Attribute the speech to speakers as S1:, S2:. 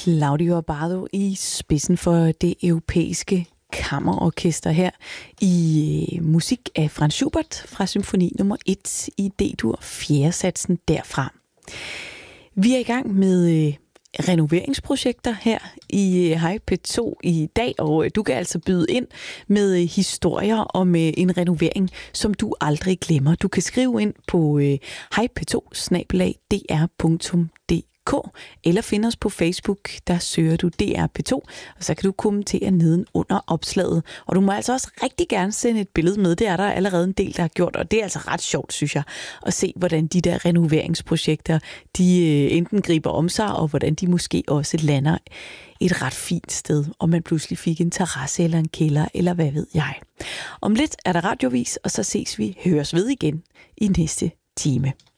S1: Claudio Abbado i spidsen for det europæiske kammerorkester her i musik af Franz Schubert fra symfoni nummer 1 i D-dur, 4. satsen derfra. Vi er i gang med renoveringsprojekter her i Hej P2 i dag, og du kan altså byde ind med historier om en renovering, som du aldrig glemmer. Du kan skrive ind på hejp2@dr.dk eller find os på Facebook, der søger du DR P2, og så kan du kommentere neden under opslaget. Og du må altså også rigtig gerne sende et billede med, det er der allerede en del, der har gjort, og det er altså ret sjovt, synes jeg, at se, hvordan de der renoveringsprojekter, de enten griber om sig, og hvordan de måske også lander et ret fint sted, og man pludselig fik en terrasse eller en kælder, eller hvad ved jeg. Om lidt er der radiovis, og så høres ved igen i næste time.